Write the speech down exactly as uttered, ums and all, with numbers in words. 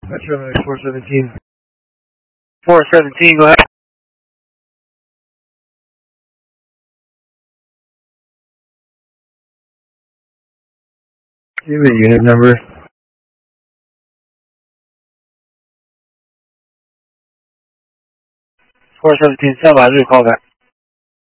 Metro four seventeen. four seventeen, go ahead. Give me a unit number. four seventeen, stand by, do a call back.